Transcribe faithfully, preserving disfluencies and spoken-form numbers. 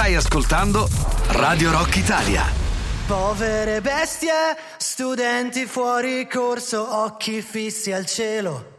Stai ascoltando Radio Rock Italia. Povere bestie, studenti fuori corso, occhi fissi al cielo.